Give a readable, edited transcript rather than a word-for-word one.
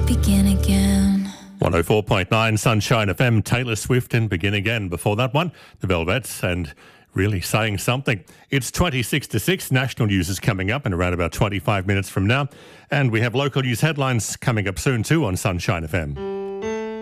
Begin Again. 104.9 Sunshine FM, Taylor Swift and Begin Again. Before that one, the Velvets and really saying something. It's 26 to 6. National news is coming up in around about 25 minutes from now. And we have local news headlines coming up soon too on Sunshine FM.